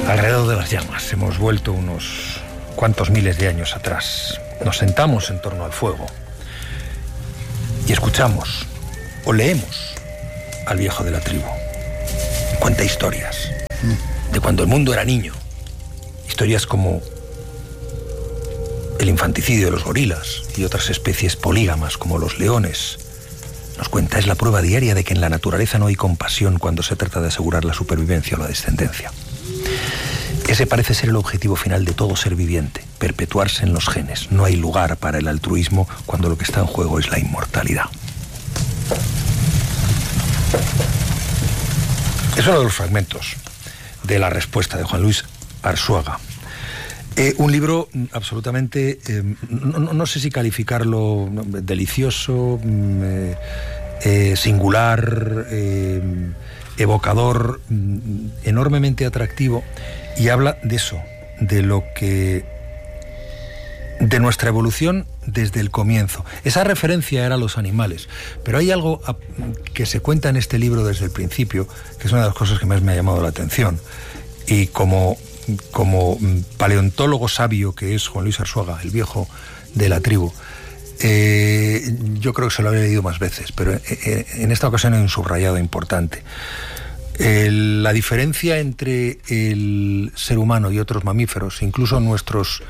Alrededor de las llamas hemos vuelto unos cuantos miles de años atrás. Nos sentamos en torno al fuego y escuchamos o leemos al viejo de la tribu. Cuenta historias de cuando el mundo era niño. Historias como el infanticidio de los gorilas y otras especies polígamas como los leones. Nos cuenta, es la prueba diaria de que en la naturaleza no hay compasión cuando se trata de asegurar la supervivencia o la descendencia. Ese parece ser el objetivo final de todo ser viviente, perpetuarse en los genes. No hay lugar para el altruismo cuando lo que está en juego es la inmortalidad. Es uno de los fragmentos de la respuesta de Juan Luis Arzuaga. Un libro absolutamente, no sé si calificarlo delicioso, singular, evocador, enormemente atractivo, y habla de eso, de nuestra evolución desde el comienzo. Esa referencia era a los animales, pero hay algo que se cuenta en este libro desde el principio, que es una de las cosas que más me ha llamado la atención, y como paleontólogo sabio que es Juan Luis Arzuaga, el viejo de la tribu, yo creo que se lo había leído más veces, pero en esta ocasión hay un subrayado importante. La diferencia entre el ser humano y otros mamíferos, incluso nuestros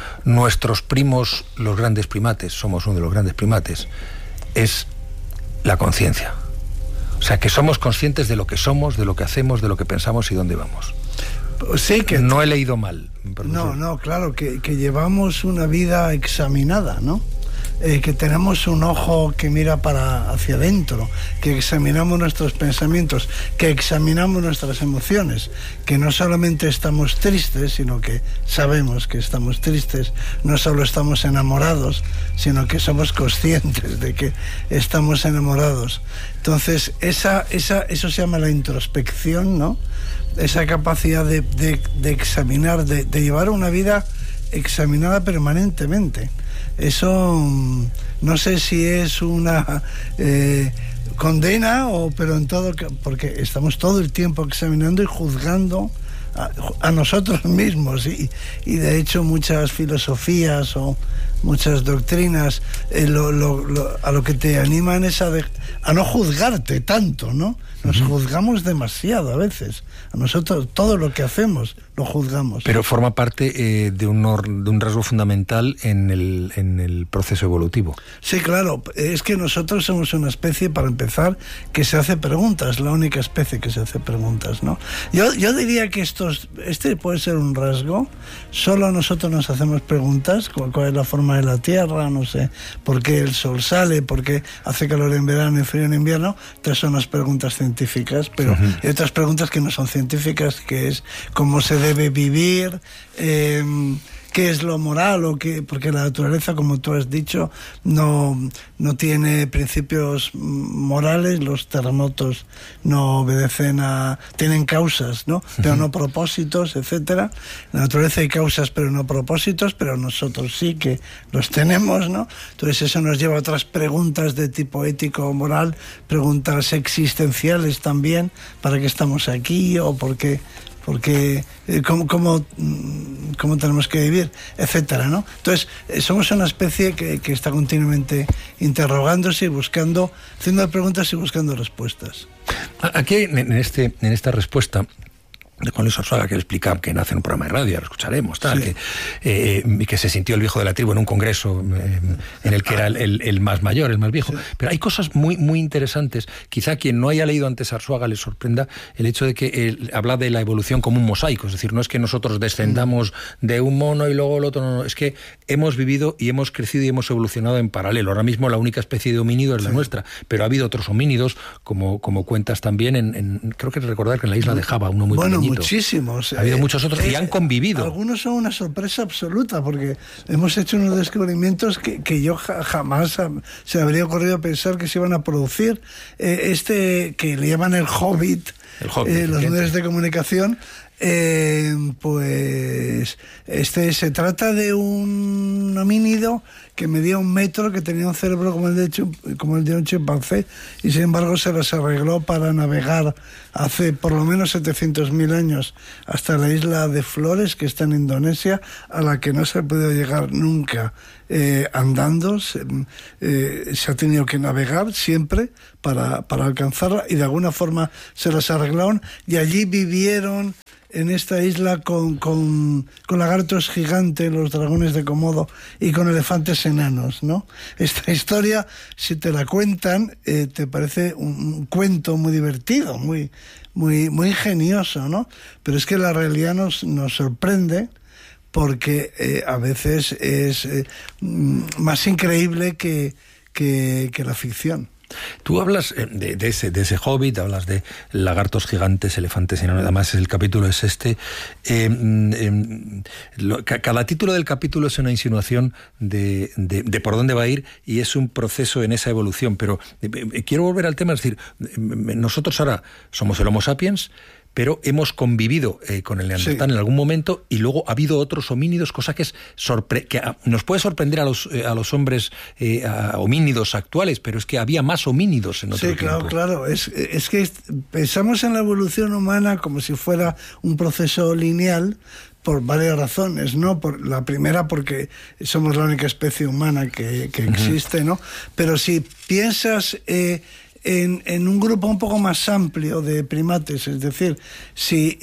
primos, los grandes primates, somos uno de los grandes primates, es la conciencia. O sea, que somos conscientes de lo que somos, de lo que hacemos, de lo que pensamos y dónde vamos. Sí, que no he leído mal. No, claro, que llevamos una vida examinada, ¿no? Que tenemos un ojo que mira hacia adentro, que examinamos nuestros pensamientos, que examinamos nuestras emociones, que no solamente estamos tristes, sino que sabemos que estamos tristes, no solo estamos enamorados, sino que somos conscientes de que estamos enamorados. Entonces, eso se llama la introspección, ¿no? Esa capacidad de examinar, de llevar una vida examinada permanentemente. Eso no sé si es una condena pero en todo, porque estamos todo el tiempo examinando y juzgando a nosotros mismos, y de hecho muchas filosofías o muchas doctrinas a lo que te animan es a no juzgarte tanto, ¿no? Nos juzgamos demasiado a veces. A nosotros todo lo que hacemos lo juzgamos. Pero forma parte de un rasgo fundamental en el proceso evolutivo. Sí, claro. Es que nosotros somos una especie, para empezar, que se hace preguntas. La única especie que se hace preguntas, ¿no? Yo diría que este puede ser un rasgo. Solo nosotros nos hacemos preguntas. ¿Cuál es la forma de la Tierra? No sé. ¿Por qué el sol sale? ¿Por qué hace calor en verano y frío en invierno? Estas son las preguntas científicas, pero hay otras preguntas que no son científicas, que es cómo se debe vivir, qué es lo moral, porque la naturaleza, como tú has dicho, no tiene principios morales. Los terremotos no obedecen tienen causas, ¿no? Pero no propósitos, etcétera. En la naturaleza hay causas pero no propósitos, pero nosotros sí que los tenemos, ¿no? Entonces eso nos lleva a otras preguntas de tipo ético o moral, preguntas existenciales también: ¿para qué estamos aquí? O porque cómo tenemos que vivir, etcétera, ¿no? Entonces, somos una especie que está continuamente interrogándose y haciendo preguntas y buscando respuestas. Aquí, en esta respuesta de Juan Luis Arzuaga, que él explica que nace en un programa de radio, lo escucharemos, tal, sí. Que se sintió el viejo de la tribu en un congreso en el que era el más mayor, el más viejo. Sí. Pero hay cosas muy, muy interesantes. Quizá quien no haya leído antes Arzuaga le sorprenda el hecho de que él habla de la evolución como un mosaico. Es decir, no es que nosotros descendamos de un mono y luego el otro, no, es que hemos vivido y hemos crecido y hemos evolucionado en paralelo. Ahora mismo la única especie de homínido es la nuestra, pero ha habido otros homínidos, como cuentas también, creo que recordar que en la isla de Java, uno muy pequeñito. Muchísimos. Ha habido muchos otros y han convivido. Algunos son una sorpresa absoluta, porque hemos hecho unos descubrimientos que yo jamás se me habría ocurrido pensar que se iban a producir. Que le llaman el Hobbit, los medios de comunicación, pues se trata de un homínido que medía 1 metro, que tenía un cerebro como el de un chimpancé, y sin embargo se las arregló para navegar hace por lo menos 700.000 años hasta la isla de Flores, que está en Indonesia, a la que no se ha podido llegar nunca andando. Se ha tenido que navegar siempre para alcanzarla, y de alguna forma se las arreglaron, y allí vivieron en esta isla con lagartos gigantes, los dragones de Komodo, y con elefantes enanos, ¿no? Esta historia, si te la cuentan, te parece un cuento muy divertido, muy ingenioso, ¿no? Pero es que la realidad nos sorprende, porque a veces es más increíble que la ficción. Tú hablas de ese Hobbit, hablas de lagartos gigantes, elefantes enanos, además el capítulo es este. Cada título del capítulo es una insinuación de por dónde va a ir, y es un proceso en esa evolución. Pero quiero volver al tema, es decir, nosotros ahora somos el Homo sapiens, pero hemos convivido con el Neandertal en algún momento, y luego ha habido otros homínidos, cosa que nos puede sorprender a los hombres homínidos actuales, pero es que había más homínidos en otro tiempo. Claro. Es que pensamos en la evolución humana como si fuera un proceso lineal, por varias razones, ¿no? Por la primera, porque somos la única especie humana que existe, ¿no? Pero si piensas en un grupo un poco más amplio de primates, es decir, si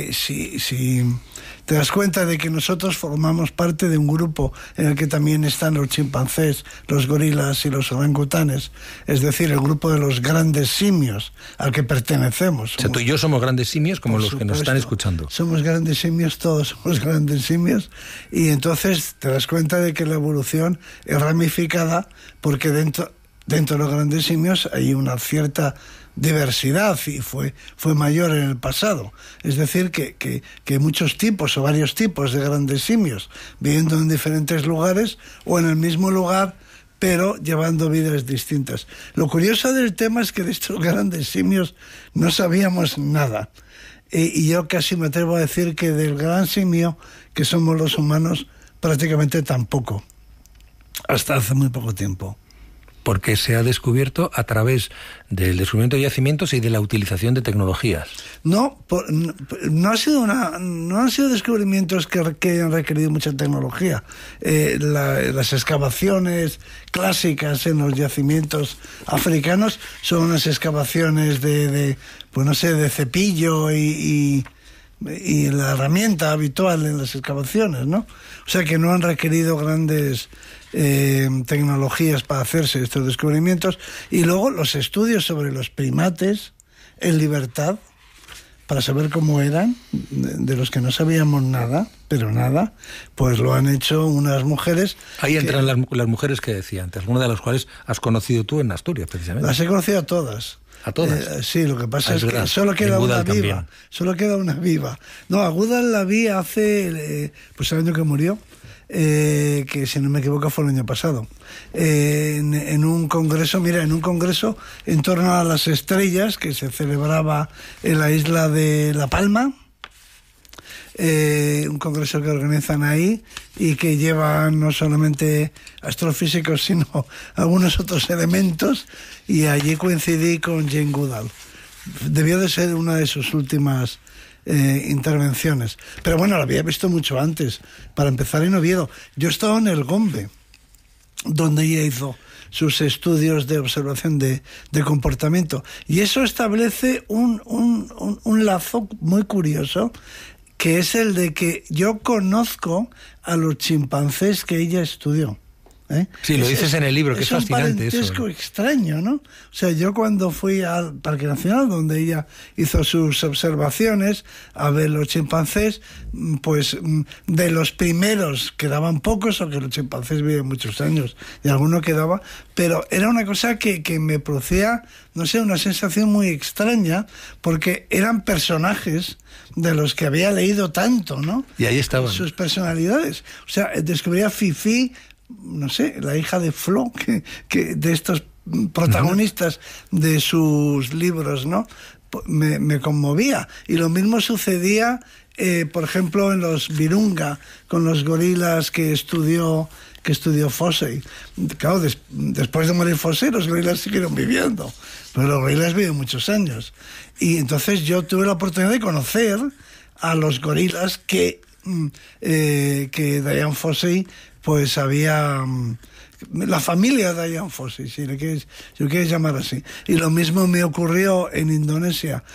te das cuenta de que nosotros formamos parte de un grupo en el que también están los chimpancés, los gorilas y los orangutanes, es decir, el grupo de los grandes simios al que pertenecemos. O sea, tú y yo somos grandes simios, como los que nos están escuchando. Somos grandes simios, todos somos grandes simios, y entonces te das cuenta de que la evolución es ramificada, porque dentro de los grandes simios hay una cierta diversidad, y fue mayor en el pasado. Es decir, que muchos tipos o varios tipos de grandes simios viviendo en diferentes lugares o en el mismo lugar, pero llevando vidas distintas. Lo curioso del tema es que de estos grandes simios no sabíamos nada. Y yo casi me atrevo a decir que del gran simio que somos los humanos, prácticamente tampoco. Hasta hace muy poco tiempo. Porque se ha descubierto a través del descubrimiento de yacimientos y de la utilización de tecnologías. No han sido descubrimientos que han requerido mucha tecnología. Las excavaciones clásicas en los yacimientos africanos son unas excavaciones de cepillo y la herramienta habitual en las excavaciones, ¿no? O sea que no han requerido grandes tecnologías para hacerse estos descubrimientos. Y luego los estudios sobre los primates en libertad, para saber cómo eran, de los que no sabíamos nada, pero nada, pues lo han hecho unas mujeres. Ahí entran las mujeres que decía antes, algunas de las cuales has conocido tú en Asturias, precisamente. Las he conocido a todas. ¿A todas? Sí, lo que pasa es que solo queda una viva. Solo queda una viva. No, a Goodall la vi hace el año que murió, que si no me equivoco fue el año pasado, en un congreso en torno a las estrellas que se celebraba en la isla de La Palma. Un congreso que organizan ahí y que lleva no solamente astrofísicos sino algunos otros elementos, y allí coincidí con Jane Goodall. Debió de ser una de sus últimas intervenciones, pero bueno, la había visto mucho antes, para empezar en Oviedo. Yo estaba en el Gombe, donde ella hizo sus estudios de observación de comportamiento, y eso establece un lazo muy curioso, que es el de que yo conozco a los chimpancés que ella estudió. Sí, lo dices en el libro, que es fascinante eso. Es un parentesco extraño, ¿no? O sea, yo cuando fui al Parque Nacional, donde ella hizo sus observaciones, a ver los chimpancés, pues de los primeros quedaban pocos, aunque los chimpancés viven muchos años, y alguno quedaba, pero era una cosa que me producía, no sé, una sensación muy extraña, porque eran personajes de los que había leído tanto, ¿no? Y ahí estaban. Sus personalidades. O sea, descubría Fifi, no sé, la hija de Flo, que de estos protagonistas de sus libros, ¿no? me conmovía. Y lo mismo sucedía, por ejemplo, en los Virunga, con los gorilas que estudió Fossey. Claro, después de morir Fossey, los gorilas siguieron viviendo, pero los gorilas viven muchos años. Y entonces yo tuve la oportunidad de conocer a los gorilas que Dian Fossey pues había... la familia de Dian Fossey, si lo quieres llamar así. Y lo mismo me ocurrió en Indonesia